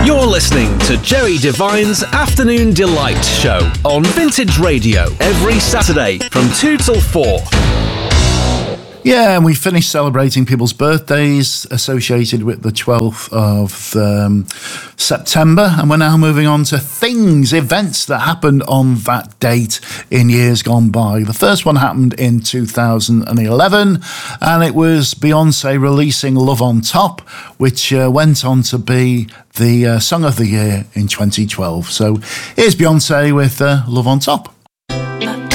You're listening to Jerry Devine's Afternoon Delight Show on Vintage Radio every Saturday from 2 till 4. Yeah, and we finished celebrating people's birthdays associated with the 12th of September, and we're now moving on to events that happened on that date in years gone by. The first one happened in 2011, and it was Beyonce releasing Love on Top, which went on to be the Song of the Year in 2012. So here's Beyonce with Love on Top.